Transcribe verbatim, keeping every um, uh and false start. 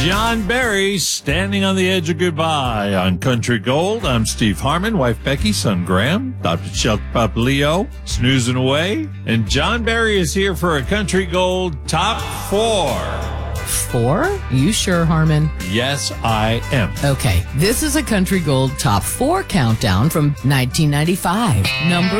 John Barry, Standing on the Edge of Goodbye on Country Gold. I'm Steve Harmon, wife Becky, son Graham, Doctor Chuck Pup Leo, snoozing away. And John Barry is here for a Country Gold Top four. Four? You sure, Harmon? Yes, I am. Okay, this is a Country Gold Top four countdown from nineteen ninety-five. Number